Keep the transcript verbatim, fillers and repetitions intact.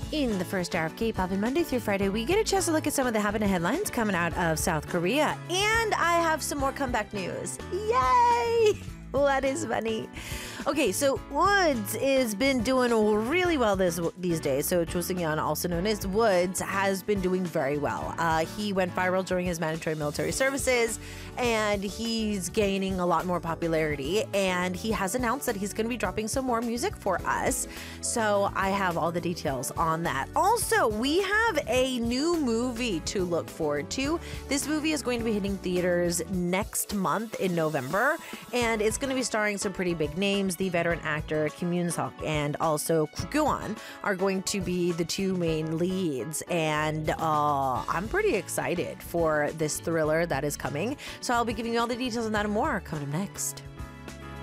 In the first hour of K-Pop, and Monday through Friday, we get a chance to look at some of the happening headlines coming out of South Korea. And I have some more comeback news. Yay! Well, that is funny. Okay, so Woods has been doing really well this these days. So Cho Seung-yeon, also known as Woods, has been doing very well. Uh, he went viral during his mandatory military services, and he's gaining a lot more popularity. And he has announced that he's going to be dropping some more music for us. So I have all the details on that. Also, we have a new movie to look forward to. This movie is going to be hitting theaters next month in November, and it's going to be starring some pretty big names. The veteran actor Kim Yoon-seok and also Koo Kyo-an are going to be the two main leads, and uh, I'm pretty excited for this thriller that is coming. So I'll be giving you all the details on that and more coming up next.